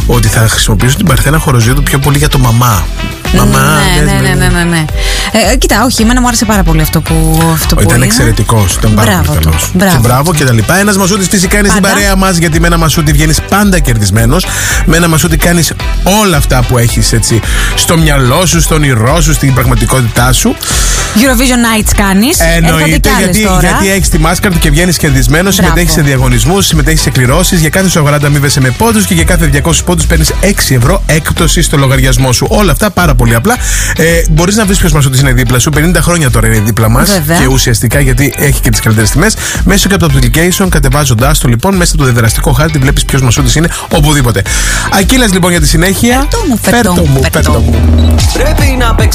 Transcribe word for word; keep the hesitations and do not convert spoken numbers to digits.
ότι θα χρησιμοποιήσουν την Παρθένα Χοροζίδου πιο πολύ για το μαμά. Μαμά, ναι, ναι, ναι, ναι, ναι, ναι. Ε, κοίτα, όχι, εμένα μου άρεσε πάρα πολύ αυτό που, αυτό που ήταν εξαιρετικός, ήταν πάρα μπράβο πολύ καλός. Μπράβο. Και μπράβο και τα λοιπά. Ένας Μασούτης φυσικά είναι πάντα στην παρέα μας, γιατί με ένα Μασούτη βγαίνεις πάντα κερδισμένος. Με ένα Μασούτη κάνεις όλα αυτά που έχεις έτσι στο μυαλό σου, στον όνειρό σου, στην πραγματικότητά σου. Eurovision Nights κάνεις. Εννοείται, γιατί, γιατί έχεις τη μάσκα του και βγαίνεις κερδισμένος, συμμετέχεις σε διαγωνισμούς, συμμετέχεις σε κληρώσεις. Για κάθε σου αγορά αμείβεσαι με πόντους και για κάθε διακόσιους πόντους παίρνεις έξι ευρώ έκπτωση στο λογαριασμό σου. Όλα αυτά πάρα πολύ απλά. Ε, μπορείς να βρεις ποιος Μασούτης είναι δίπλα σου. πενήντα χρόνια τώρα είναι δίπλα μας. Βέβαια. Και ουσιαστικά γιατί έχει και τις καλύτερες τιμές. Μέσω και από το application, κατεβάζοντάς το λοιπόν, μέσα στο δεδραστικό χάρτη βλέπεις ποιος Μασούτης είναι οπουδήποτε. Ακύλας λοιπόν για τη συνέχεια. Φέρτο μου, φέρτο μου, φέρτο μου. Πρέπει να παίξει.